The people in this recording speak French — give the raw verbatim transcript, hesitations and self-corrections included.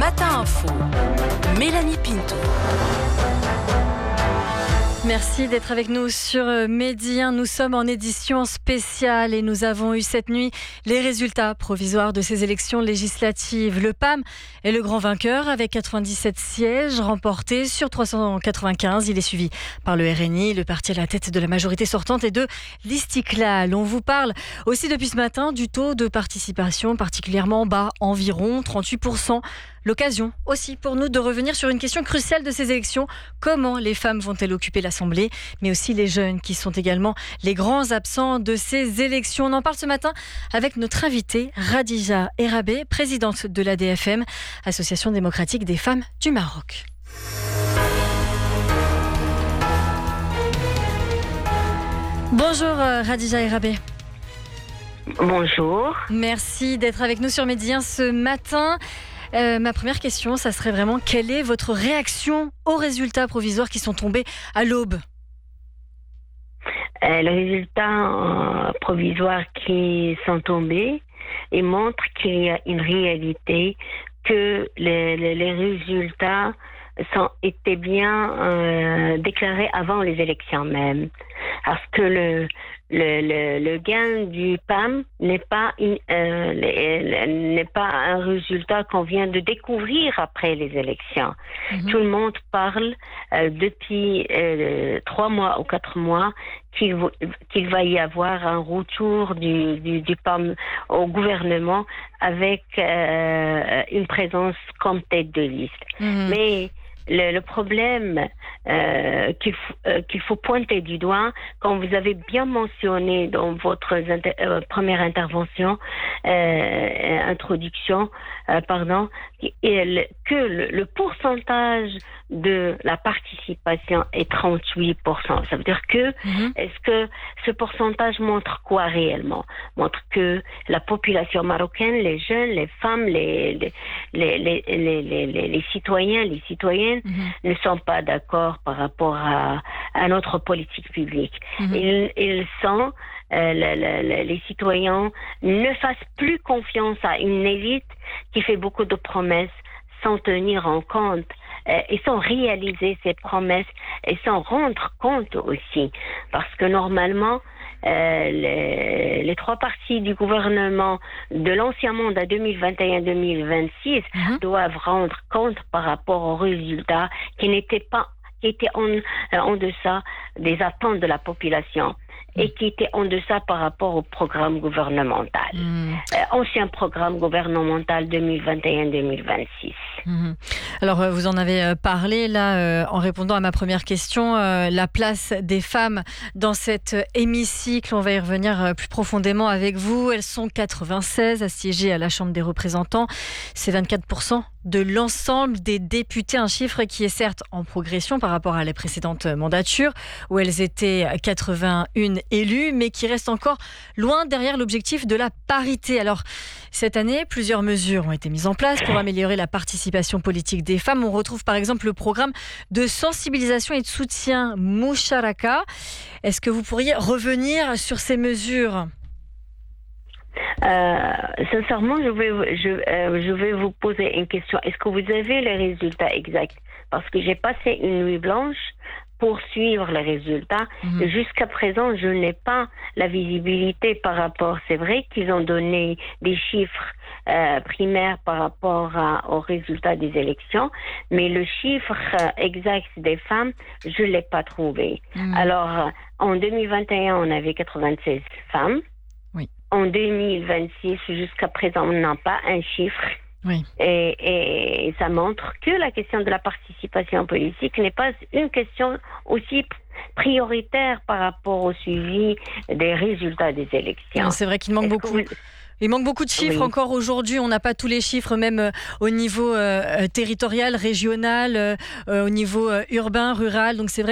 Matin Info, Mélanie Pinto. Merci d'être avec nous sur Medi un. Nous sommes en édition spéciale et nous avons eu cette nuit les résultats provisoires de ces élections législatives. Le P A M est le grand vainqueur avec quatre-vingt-dix-sept sièges remportés sur trois cent quatre-vingt-quinze. Il est suivi par le R N I, le parti à la tête de la majorité sortante, et de l'Istiklal. On vous parle aussi depuis ce matin du taux de participation particulièrement bas, environ trente-huit pour cent. L'occasion aussi pour nous de revenir sur une question cruciale de ces élections. Comment les femmes vont-elles occuper l'Assemblée, mais aussi les jeunes qui sont également les grands absents de ces élections. On en parle ce matin avec notre invitée Radija Erabé, présidente de l'A D F M, Association démocratique des femmes du Maroc. Bonjour Radija Erabé. Bonjour. Merci d'être avec nous sur Medi un ce matin. Euh, ma première question, ça serait vraiment quelle est votre réaction aux résultats provisoires qui sont tombés à l'aube ? euh, Les résultats euh, provisoires qui sont tombés, ils montrent qu'il y a une réalité, que les, les, les résultats sont, étaient bien euh, déclarés avant les élections même. Parce que le, le, le, le gain du P A M n'est pas, une, euh, n'est pas un résultat qu'on vient de découvrir après les élections. Mm-hmm. Tout le monde parle euh, depuis euh, trois mois ou quatre mois qu'il, qu'il va y avoir un retour du, du, du P A M au gouvernement avec euh, une présence comme tête de liste. Mm-hmm. Mais Le, le problème euh, qu'il, f- euh, qu'il faut pointer du doigt, comme vous avez bien mentionné dans votre inter- euh, première intervention, euh, introduction, euh, pardon, et le, que le, le pourcentage de la participation est trente-huit pour cent. Ça veut dire que, mm-hmm. est-ce que ce pourcentage montre quoi réellement ? Montre que la population marocaine, les jeunes, les femmes, les, les, les, les, les, les, les, les citoyens, les citoyennes, Mmh. ne sont pas d'accord par rapport à, à notre politique publique. Mmh. Ils, ils sont, euh, le, le, les citoyens ne fassent plus confiance à une élite qui fait beaucoup de promesses sans tenir en compte euh, et sans réaliser ces promesses et sans rendre compte aussi. Parce que normalement, Euh, les, les trois partis du gouvernement de l'ancien mandat deux mille vingt et un deux mille vingt-six mmh. doivent rendre compte par rapport aux résultats qui n'étaient pas, qui étaient en, en deçà des attentes de la population et qui étaient en deçà par rapport au programme gouvernemental. Mmh. Euh, ancien programme gouvernemental deux mille vingt et un deux mille vingt-six. Mmh. Alors, vous en avez parlé là euh, en répondant à ma première question, euh, la place des femmes dans cet hémicycle. On va y revenir plus profondément avec vous. Elles sont quatre-vingt-seize à siéger à la Chambre des représentants. C'est vingt-quatre pour cent de l'ensemble des députés, un chiffre qui est certes en progression par rapport à les précédentes mandatures où elles étaient quatre-vingt-un élues, mais qui reste encore loin derrière l'objectif de la parité. Alors, cette année, plusieurs mesures ont été mises en place pour améliorer la participation politique des femmes. On retrouve par exemple le programme de sensibilisation et de soutien Moucharaka. Est-ce que vous pourriez revenir sur ces mesures ? Euh, sincèrement, je vais, je, euh, je vais vous poser une question. Est-ce que vous avez les résultats exacts ? Parce que j'ai passé une nuit blanche pour suivre les résultats. Mmh. Jusqu'à présent, je n'ai pas la visibilité par rapport... C'est vrai qu'ils ont donné des chiffres euh, primaires par rapport à, aux résultats des élections, mais le chiffre euh, exact des femmes, je ne l'ai pas trouvé. Mmh. Alors, euh, en deux mille vingt et un, on avait quatre-vingt-seize femmes. Oui. En deux mille vingt-six, jusqu'à présent, on n'a pas un chiffre. Oui. Et, et ça montre que la question de la participation politique n'est pas une question aussi prioritaire par rapport au suivi des résultats des élections. Non, c'est vrai qu'il manque Est-ce beaucoup. Vous... Il manque beaucoup de chiffres oui. encore aujourd'hui. On n'a pas tous les chiffres, même euh, au niveau euh, territorial, régional, euh, au niveau euh, urbain, rural. Donc c'est vrai